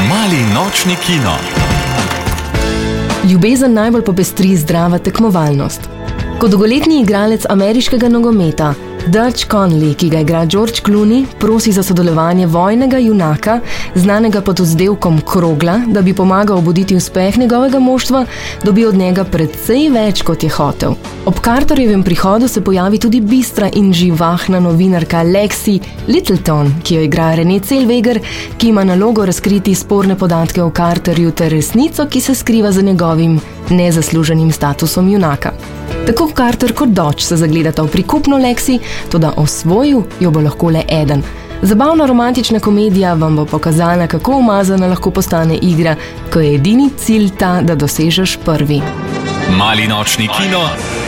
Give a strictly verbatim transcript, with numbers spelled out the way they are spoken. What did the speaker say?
Mali nočni kino. Ljubezen najbolj popestri zdrava tekmovalnost. Kot dolgoletni igralec ameriškega nogometa Dutch Conley, ki ga igra George Clooney, prosi za sodelovanje vojnega junaka, znanega pod vzdevkom Krogla, da bi pomagal obuditi uspeh njegovega moštva, dobi od njega precej več, kot je hotel. Ob Carterjevem prihodu se pojavi tudi bistra in živahna novinarka Lexi Littleton, ki jo igra Renée Zellweger, ki ima nalogo razkriti sporne podatke o Carterju ter resnico, ki se skriva za njegovim nezasluženim statusom junaka. Tako Carter kot Dodge se zagledata v prikupno Lexi, toda osvojil jo bo lahko le eden. Zabavna romantična komedija vam bo pokazala, kako umazana lahko postane igra, ko je edini cilj ta, da dosežeš prvi. Mali nočni kino